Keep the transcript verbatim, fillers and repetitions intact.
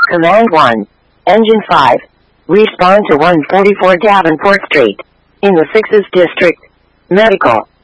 Command one. Engine five. Respond to one forty-four Davenport Street. In the sixth District. Medical.